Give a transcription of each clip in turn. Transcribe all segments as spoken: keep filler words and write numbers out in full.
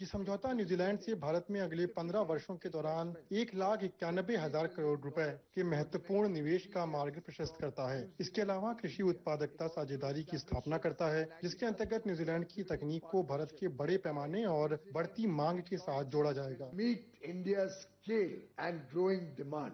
یہ سمجھوتا New Zealand سے بھارت میں اگلے پندرہ برسوں کے دوران ایک لاکھ اکیانوے ہزار کروڑ روپے کے مہتوپورن نویش کا مارگ پرشست کرتا ہے۔ اس کے علاوہ کرشی اتپادکتا ساجھیداری کی استھاپنا کرتا ہے، جس کے انترگت نیوزی لینڈ کی تکنیک کو بھارت کے بڑے پیمانے اور بڑھتی مانگ کے ساتھ جوڑا جائے گا۔ Meet India's scale and growing demand.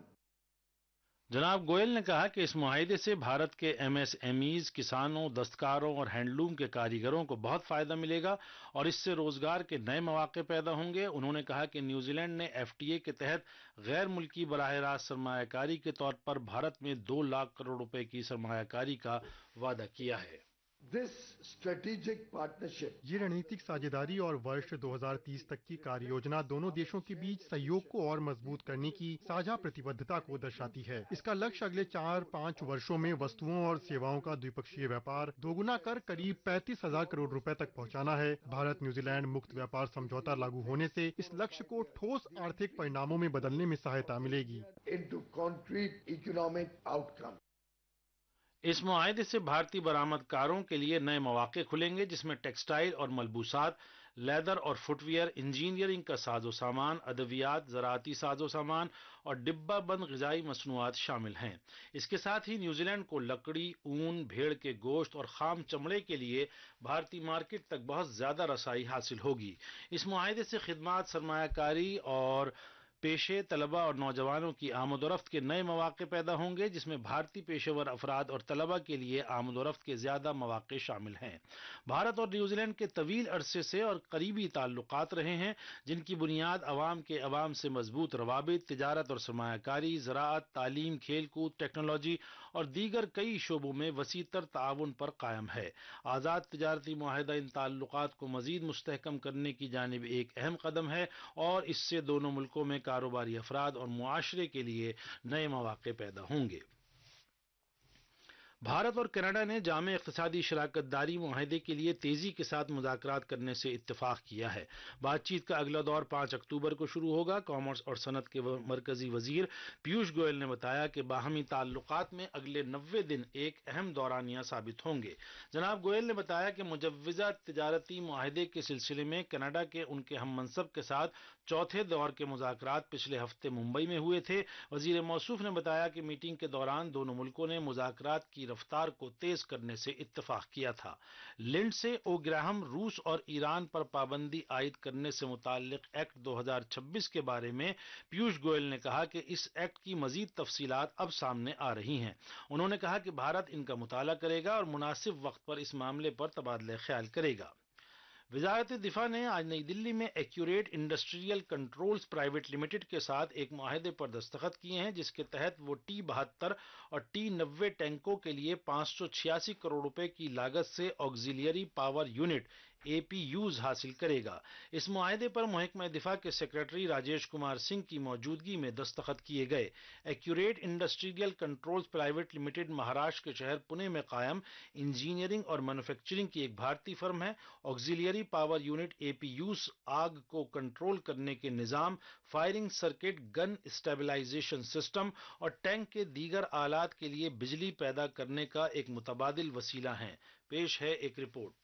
جناب گوئل نے کہا کہ اس معاہدے سے بھارت کے ایم ایس ایم ایز، کسانوں، دستکاروں اور ہینڈلوم کے کاریگروں کو بہت فائدہ ملے گا اور اس سے روزگار کے نئے مواقع پیدا ہوں گے۔ انہوں نے کہا کہ نیوزی لینڈ نے ایف ٹی اے کے تحت غیر ملکی براہ راست سرمایہ کاری کے طور پر بھارت میں دو لاکھ کروڑ روپے کی سرمایہ کاری کا وعدہ کیا ہے۔ This strategic partnership یہ رਣنیتک ساجھیداری اور ورش دو ہزار تیس تک کی کاریہ یوجنا دونوں دیشوں کے بیچ سہیوگ کو اور مضبوط کرنے کی ساجھا پرتیبدھتا کو درشاتی ہے۔ اس کا لکش اگلے چار پانچ برسوں میں وستوؤں اور سیواؤں کا دوپکشیہ ویاپار دوگنا کر قریب پینتیس ہزار کروڑ روپے تک پہنچانا ہے۔ بھارت نیوزی لینڈ مکت ویاپار سمجھوتا لاگو ہونے سے اس لکش کو ٹھوس آرتھک پریناموں میں بدلنے میں سہایتا ملے گی۔ into concrete economic outcomes. اس معاہدے سے بھارتی برآمد کاروں کے لیے نئے مواقع کھلیں گے، جس میں ٹیکسٹائل اور ملبوسات، لیدر اور فٹ ویئر، انجینئرنگ کا ساز و سامان، ادویات، زراعتی ساز و سامان اور ڈبہ بند غذائی مصنوعات شامل ہیں۔ اس کے ساتھ ہی نیوزی لینڈ کو لکڑی، اون، بھیڑ کے گوشت اور خام چمڑے کے لیے بھارتی مارکیٹ تک بہت زیادہ رسائی حاصل ہوگی۔ اس معاہدے سے خدمات، سرمایہ کاری اور پیشے، طلبہ اور نوجوانوں کی آمد و رفت کے نئے مواقع پیدا ہوں گے، جس میں بھارتی پیشہ ور افراد اور طلبہ کے لیے آمد و رفت کے زیادہ مواقع شامل ہیں۔ بھارت اور نیوزی لینڈ کے طویل عرصے سے اور قریبی تعلقات رہے ہیں، جن کی بنیاد عوام کے عوام سے مضبوط روابط، تجارت اور سرمایہ کاری، زراعت، تعلیم، کھیل کود، ٹیکنالوجی اور دیگر کئی شعبوں میں وسیع تر تعاون پر قائم ہے۔ آزاد تجارتی معاہدہ ان تعلقات کو مزید مستحکم کرنے کی جانب ایک اہم قدم ہے اور اس سے دونوں ملکوں میں کاروباری افراد اور معاشرے کے لیے نئے مواقع پیدا ہوں گے۔ بھارت اور کینیڈا نے جامع اقتصادی شراکت داری معاہدے کے لیے تیزی کے ساتھ مذاکرات کرنے سے اتفاق کیا ہے۔ بات چیت کا اگلا دور پانچ اکتوبر کو شروع ہوگا۔ کامرس اور صنعت کے مرکزی وزیر پیوش گوئل نے بتایا کہ باہمی تعلقات میں اگلے نوے دن ایک اہم دورانیہ ثابت ہوں گے۔ جناب گوئل نے بتایا کہ مجوزہ تجارتی معاہدے کے سلسلے میں کینیڈا کے ان کے ہم منصب کے ساتھ چوتھے دور کے مذاکرات پچھلے ہفتے ممبئی میں ہوئے تھے۔ وزیر موصوف نے بتایا کہ میٹنگ کے دوران دونوں ملکوں نے مذاکرات کی رفتار کو تیز کرنے سے اتفاق کیا تھا۔ لنڈ سے او گراہم روس اور ایران پر پابندی عائد کرنے سے متعلق ایکٹ دو ہزار چھبیس کے بارے میں پیوش گوئل نے کہا کہ اس ایکٹ کی مزید تفصیلات اب سامنے آ رہی ہیں۔ انہوں نے کہا کہ بھارت ان کا مطالعہ کرے گا اور مناسب وقت پر اس معاملے پر تبادلہ خیال کرے گا۔ وزارت دفاع نے آج نئی دلی میں ایکیوریٹ انڈسٹریل کنٹرولز پرائیویٹ لمیٹڈ کے ساتھ ایک معاہدے پر دستخط کیے ہیں، جس کے تحت وہ ٹی بہتر اور ٹی نوے ٹینکوں کے لیے پانچ سو چھیاسی کروڑ روپے کی لاگت سے آگزیلری پاور یونٹ اے پی یوز حاصل کرے گا۔ اس معاہدے پر محکمہ دفاع کے سیکریٹری راجیش کمار سنگھ کی موجودگی میں دستخط کیے گئے۔ ایکیوریٹ industrial controls private limited Maharashtra کے شہر پونے میں قائم انجینئرنگ اور مینوفیکچرنگ کی ایک بھارتی فرم ہے۔ آگزیلری پاور یونٹ اے پی یوز آگ کو کنٹرول کرنے کے نظام، فائرنگ سرکٹ، گن اسٹیبلائزیشن سسٹم اور ٹینک کے دیگر آلات کے لیے بجلی پیدا کرنے کا ایک متبادل وسیلہ ہیں۔ پیش ہے ایک رپورٹ۔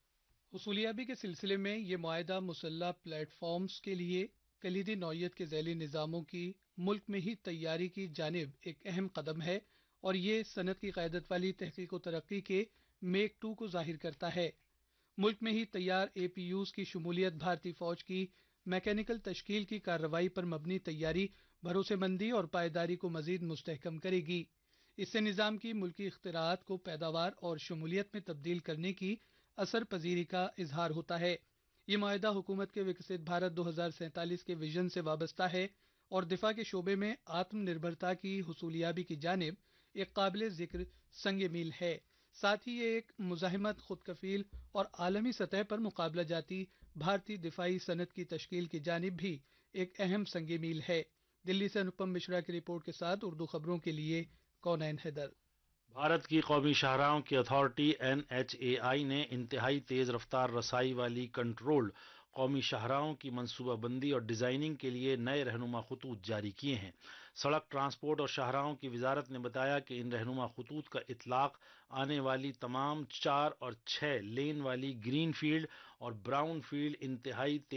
حصولیابی کے سلسلے میں یہ معاہدہ مسلح پلیٹ فارمز کے لیے کلیدی نوعیت کے ذیلی نظاموں کی ملک میں ہی تیاری کی جانب ایک اہم قدم ہے اور یہ صنعت کی قیادت والی تحقیق و ترقی کے میک ٹو کو ظاہر کرتا ہے۔ ملک میں ہی تیار اے پی یوز کی شمولیت بھارتی فوج کی میکینیکل تشکیل کی کارروائی پر مبنی تیاری، بھروسے مندی اور پائیداری کو مزید مستحکم کرے گی۔ اس سے نظام کی ملکی اختراعات کو پیداوار اور شمولیت میں تبدیل کرنے کی اثر پذیری کا اظہار ہوتا ہے۔ یہ معاہدہ حکومت کے وکست بھارت دو ہزار سینتالیس کے ویژن سے وابستہ ہے اور دفاع کے شعبے میں آتم نربھرتا کی حصولیابی کی جانب ایک قابل ذکر سنگ میل ہے۔ ساتھ ہی یہ ایک مزاحمت، خود کفیل اور عالمی سطح پر مقابلہ جاتی بھارتی دفاعی صنعت کی تشکیل کی جانب بھی ایک اہم سنگ میل ہے۔ دلی سے انوپم مشرا کی رپورٹ کے ساتھ اردو خبروں کے لیے کونین حیدر۔ بھارت کی قومی شاہراہوں کی اتھارٹی این ایچ اے آئی نے انتہائی تیز رفتار رسائی والی کنٹرول قومی شاہراہوں کی منصوبہ بندی اور ڈیزائننگ کے لیے نئے رہنما خطوط جاری کیے ہیں۔ سڑک ٹرانسپورٹ اور شاہراہوں کی وزارت نے بتایا کہ ان رہنما خطوط کا اطلاق آنے والی تمام چار اور چھ لین والی گرین فیلڈ اور براؤن فیلڈ انتہائی